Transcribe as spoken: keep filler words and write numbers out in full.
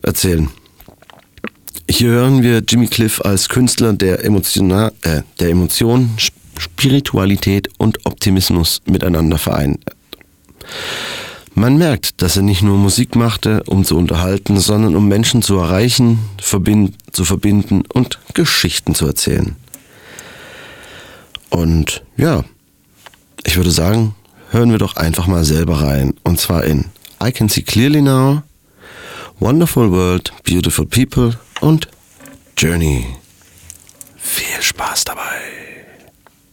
erzählen. Hier hören wir Jimmy Cliff als Künstler, der, Emotiona- äh, der Emotionen, Spiritualität und Optimismus miteinander vereint. Man merkt, dass er nicht nur Musik machte, um zu unterhalten, sondern um Menschen zu erreichen, verbind- zu verbinden und Geschichten zu erzählen. Und ja, ich würde sagen, hören wir doch einfach mal selber rein. Und zwar in I Can See Clearly Now, Wonderful World, Beautiful People und Journey. Viel Spaß dabei.